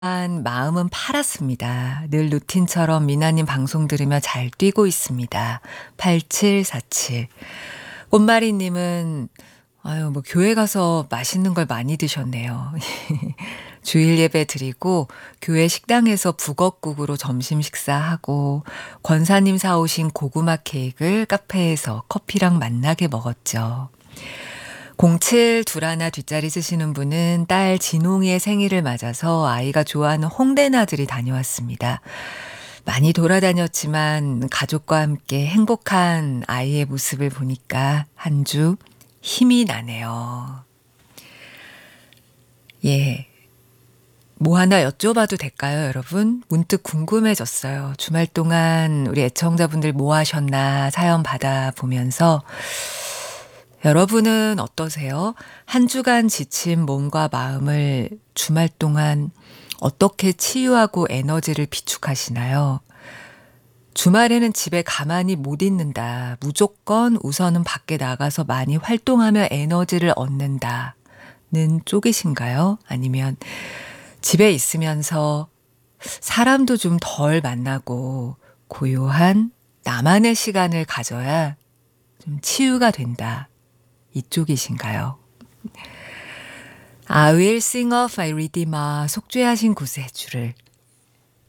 마음은 팔았습니다. 늘 루틴처럼 미나님 방송 들으며 잘 뛰고 있습니다. 8747. 꽃마리님은, 아유, 뭐, 교회 가서 맛있는 걸 많이 드셨네요. 주일 예배 드리고, 교회 식당에서 북엇국으로 점심 식사하고, 권사님 사오신 고구마 케이크를 카페에서 커피랑 만나게 먹었죠. 0721 뒷자리 쓰시는 분은 딸 진홍이의 생일을 맞아서 아이가 좋아하는 홍대나들이 다녀왔습니다. 많이 돌아다녔지만 가족과 함께 행복한 아이의 모습을 보니까 한 주 힘이 나네요. 예. 뭐 하나 여쭤봐도 될까요, 여러분? 문득 궁금해졌어요. 주말 동안 우리 애청자분들 뭐 하셨나 사연 받아보면서 여러분은 어떠세요? 한 주간 지친 몸과 마음을 주말 동안 어떻게 치유하고 에너지를 비축하시나요? 주말에는 집에 가만히 못 있는다. 무조건 우선은 밖에 나가서 많이 활동하며 에너지를 얻는다는 쪽이신가요? 아니면 집에 있으면서 사람도 좀 덜 만나고 고요한 나만의 시간을 가져야 좀 치유가 된다. 이쪽이신가요? I will sing of my redeemer 속죄하신 구세주를